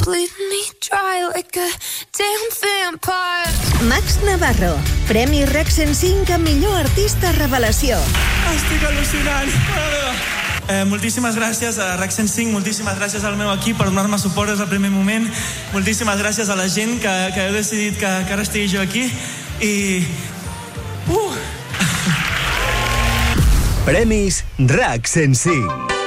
bleed me dry like a damn vampire. Max Navarro, Premi RAC 105 a millor artista revelació. Estic al·lucinant. Moltíssimes gràcies a RAC 105, moltíssimes gràcies al meu equip per donar-me suport des del primer moment, moltíssimes gràcies a la gent que heu decidit que ara estigui jo aquí i... Premis RAC 105.